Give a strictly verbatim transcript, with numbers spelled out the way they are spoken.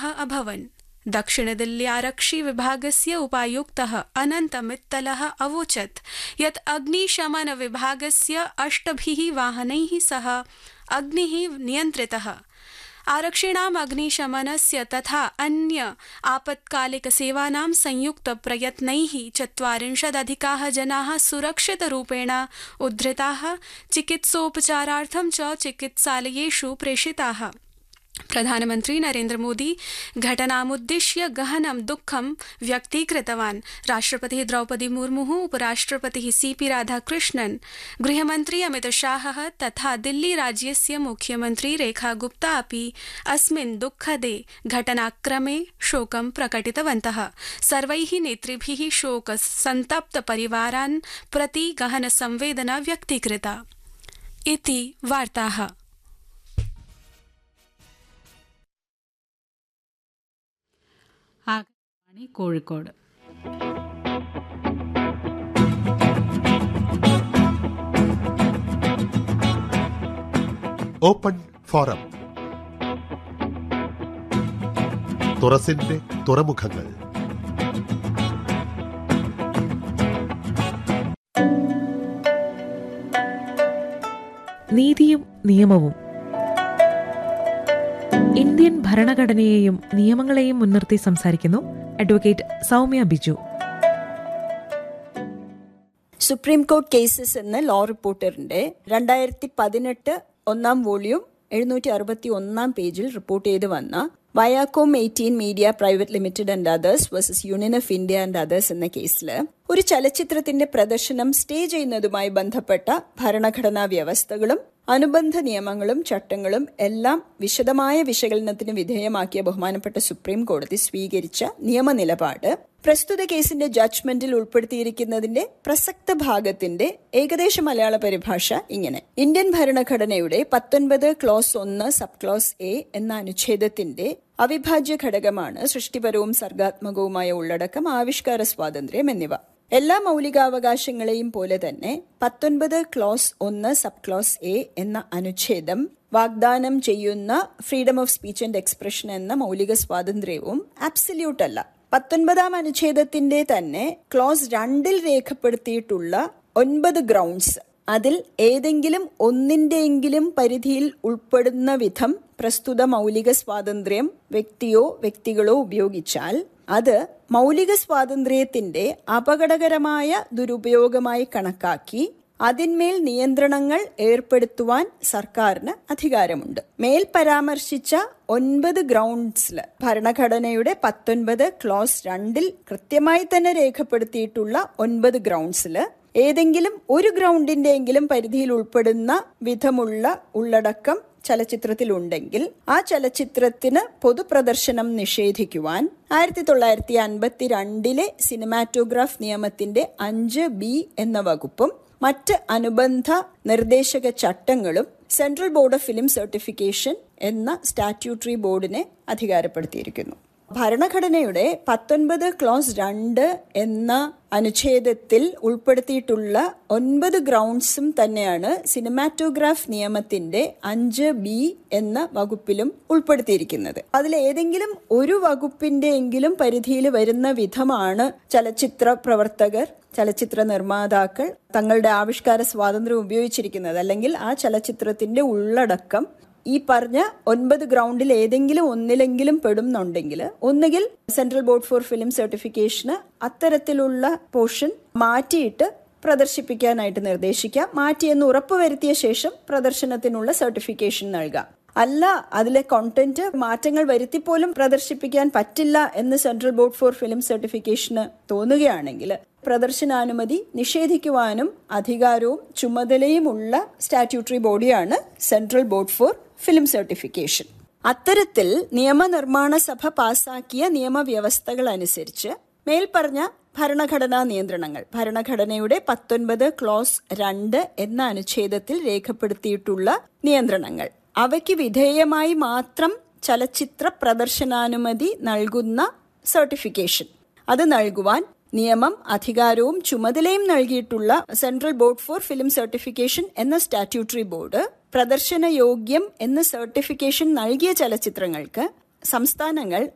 अभवन्। दक्षिणदिल्ल्यारक्षिविभागस्य उपायुक्तः अनन्तमित्तलः अवोचत् यत् अग्निशमनविभागस्य अष्टभिः वाहनैः सह अग्निः नियन्त्रितः। आरक्षिणाम् अग्निशमनस्य तथा अन्य आपत्कालिकसेवानां संयुक्तप्रयत्नैः चत्वारिंशदधिकाः जनाः सुरक्षितरूपेण उद्धृताः, चिकित्सोपचारार्थं च चिकित्सालयेषु प्रेषिताः। प्रधानमन्त्री नरेन्द्र मोदी घटनामुद्दिश्य गहनं दुःखं व्यक्तीकृतवान्। राष्ट्रपतिः द्रौपदी मुर्मुः, उपराष्ट्रपतिः सी पी राधाकृष्णन्, गृहमन्त्री अमितशाहः तथा दिल्ली राज्यस्य मुख्यमन्त्री रेखा गुप्ता अपि अस्मिन् दुःखदे घटनाक्रमे शोकं प्रकटितवन्तः। सर्वैः नेतृभिः शोकसन्तप्तपरिवारान् प्रति गहनसंवेदना व्यक्तीकृता। इति वार्ताः। ആകാശവാണി കോഴിക്കോട്. Open forum. തുറസിന്റെ തുറമുഖങ്ങൾ. നീതിയും നിയമവും. ഇന്ത്യൻ ഭരണഘടനയെയും നിയമങ്ങളെയും മുൻനിർത്തി സംസാരിക്കുന്നു advocate Soumya Biju. Supreme court cases എന്ന ലോ റിപ്പോർട്ടറിന്റെ രണ്ടായിരത്തി പതിനെട്ട് ഒന്നാം വോള്യൂം എഴുന്നൂറ്റി അറുപത്തി ഒന്നാം പേജിൽ റിപ്പോർട്ട് ചെയ്ത് വന്ന വയാകോം eighteen media private limited and others versus union of India and others എന്ന കേസിൽ ഒരു ചലച്ചിത്രത്തിന്റെ പ്രദർശനം സ്റ്റേ ചെയ്യുന്നതുമായി ബന്ധപ്പെട്ട ഭരണഘടനാ വ്യവസ്ഥകളും അനുബന്ധ നിയമങ്ങളും ചട്ടങ്ങളും എല്ലാം വിശദമായ വിശകലനത്തിന് വിധേയമാക്കിയ ബഹുമാനപ്പെട്ട സുപ്രീം കോടതി സ്വീകരിച്ച നിയമനിലപാട് പ്രസ്തുത കേസിന്റെ ജഡ്ജ്മെന്റിൽ ഉൾപ്പെടുത്തിയിരിക്കുന്നതിന്റെ പ്രസക്ത ഭാഗത്തിന്റെ ഏകദേശ മലയാള പരിഭാഷ ഇങ്ങനെ: ഇന്ത്യൻ ഭരണഘടനയുടെ പത്തൊൻപത് ക്ലോസ് ഒന്ന് സബ് ക്ലോസ് എ എന്ന അനുച്ഛേദത്തിന്റെ അവിഭാജ്യ ഘടകമാണ് സൃഷ്ടിപരവും സർഗാത്മകവുമായ ഉള്ളടക്കം, ആവിഷ്കാര സ്വാതന്ത്ര്യം എന്നിവ. എല്ലാ മൗലികാവകാശങ്ങളെയും പോലെ തന്നെ പത്തൊൻപത് ക്ലോസ് ഒന്ന് സബ് ക്ലോസ് എ എന്ന അനുച്ഛേദം വാഗ്ദാനം ചെയ്യുന്ന freedom of speech and expression എന്ന മൗലിക സ്വാതന്ത്ര്യവും ആബ്സല്യൂട്ട് അല്ല. പത്തൊൻപതാം അനുച്ഛേദത്തിന്റെ തന്നെ ക്ലോസ് രണ്ടിൽ രേഖപ്പെടുത്തിയിട്ടുള്ള ഒൻപത് ഗ്രൗണ്ട്സ്, അതിൽ ഏതെങ്കിലും ഒന്നിന്റെയെങ്കിലും പരിധിയിൽ ഉൾപ്പെടുന്ന വിധം പ്രസ്തുത മൗലിക സ്വാതന്ത്ര്യം വ്യക്തിയോ വ്യക്തികളോ ഉപയോഗിച്ചാൽ അത് മൗലിക സ്വാതന്ത്ര്യത്തിന്റെ അപകടകരമായ ദുരുപയോഗമായി കണക്കാക്കി അതിന്മേൽ നിയന്ത്രണങ്ങൾ ഏർപ്പെടുത്തുവാൻ സർക്കാരിന് അധികാരമുണ്ട്. മേൽ പരാമർശിച്ച ഒൻപത് ഗ്രൗണ്ട്സിൽ ഭരണഘടനയുടെ പത്തൊൻപത് ക്ലോസ് രണ്ടിൽ കൃത്യമായി തന്നെ രേഖപ്പെടുത്തിയിട്ടുള്ള ഒൻപത് ഗ്രൗണ്ട്സിൽ ഏതെങ്കിലും ഒരു ഗ്രൗണ്ടിന്റെയെങ്കിലും പരിധിയിൽ ഉൾപ്പെടുന്ന വിധമുള്ള ഉള്ളടക്കം ചലച്ചിത്രത്തിലുണ്ടെങ്കിൽ ആ ചലച്ചിത്രത്തിന് പൊതുപ്രദർശനം നിഷേധിക്കുവാൻ ആയിരത്തി തൊള്ളായിരത്തി അൻപത്തി രണ്ടിലെ സിനിമാറ്റോഗ്രാഫ് നിയമത്തിന്റെ അഞ്ച് ബി എന്ന വകുപ്പും മറ്റ് അനുബന്ധ നിർദ്ദേശക ചട്ടങ്ങളും central board of film certification എന്ന സ്റ്റാറ്റ്യൂട്ടറി ബോർഡിനെ അധികാരപ്പെടുത്തിയിരിക്കുന്നു. ഭരണഘടനയുടെ പത്തൊൻപത് ക്ലോസ് രണ്ട് എന്ന അനുച്ഛേദത്തിൽ ഉൾപ്പെടുത്തിയിട്ടുള്ള ഒൻപത് ഗ്രൗണ്ട്സും തന്നെയാണ് സിനിമാറ്റോഗ്രാഫ് നിയമത്തിന്റെ അഞ്ച് ബി എന്ന വകുപ്പിലും ഉൾപ്പെടുത്തിയിരിക്കുന്നത്. അതിൽ ഏതെങ്കിലും ഒരു വകുപ്പിന്റെ എങ്കിലും പരിധിയിൽ വരുന്ന വിധമാണ് ചലച്ചിത്ര പ്രവർത്തകർ, ചലച്ചിത്ര നിർമ്മാതാക്കൾ തങ്ങളുടെ ആവിഷ്കാര സ്വാതന്ത്ര്യം ഉപയോഗിച്ചിരിക്കുന്നത്. അല്ലെങ്കിൽ ആ ചലച്ചിത്രത്തിന്റെ ഉള്ളടക്കം ഈ പറഞ്ഞ ഒൻപത് ഗ്രൗണ്ടിൽ ഏതെങ്കിലും ഒന്നിലെങ്കിലും പെടുന്നുണ്ടെങ്കിൽ ഒന്നുകിൽ സെൻട്രൽ ബോർഡ് ഫോർ ഫിലിം സർട്ടിഫിക്കേഷന് അത്തരത്തിലുള്ള പോർഷൻ മാറ്റിയിട്ട് പ്രദർശിപ്പിക്കാനായിട്ട് നിർദ്ദേശിക്കാം. മാറ്റിയെന്ന് ഉറപ്പുവരുത്തിയ ശേഷം പ്രദർശനത്തിനുള്ള സർട്ടിഫിക്കേഷൻ നൽകാം. അല്ല, അതിലെ കോണ്ടന്റ് മാറ്റങ്ങൾ വരുത്തിപ്പോലും പ്രദർശിപ്പിക്കാൻ പറ്റില്ല എന്ന് സെൻട്രൽ ബോർഡ് ഫോർ ഫിലിം സർട്ടിഫിക്കേഷന് തോന്നുകയാണെങ്കിൽ പ്രദർശനാനുമതി നിഷേധിക്കുവാനും അധികാരവും ചുമതലയുമുള്ള സ്റ്റാറ്റ്യൂട്ടറി ബോഡിയാണ് central board for film certification. അത്തരത്തിൽ നിയമനിർമ്മാണ സഭ പാസാക്കിയ നിയമവ്യവസ്ഥകൾ അനുസരിച്ച് മേൽപ്പറഞ്ഞ ഭരണഘടനാ നിയന്ത്രണങ്ങൾ ഭരണഘടനയുടെ പത്തൊൻപത് ക്ലോസ് രണ്ട് എന്ന അനുച്ഛേദത്തിൽ രേഖപ്പെടുത്തിയിട്ടുള്ള നിയന്ത്രണങ്ങൾ അവയ്ക്ക് വിധേയമായി മാത്രം ചലച്ചിത്ര പ്രദർശനാനുമതി നൽകുന്ന സർട്ടിഫിക്കേഷൻ അത് നൽകുവാൻ നിയമം അധികാരവും ചുമതലയും നൽകിയിട്ടുള്ള central board for film certification എന്ന സ്റ്റാറ്റ്യൂട്ടറി ബോർഡ് പ്രദർശന യോഗ്യം എന്ന സർട്ടിഫിക്കേഷൻ നൽകിയ ചലച്ചിത്രങ്ങൾക്ക് സംസ്ഥാനങ്ങൾ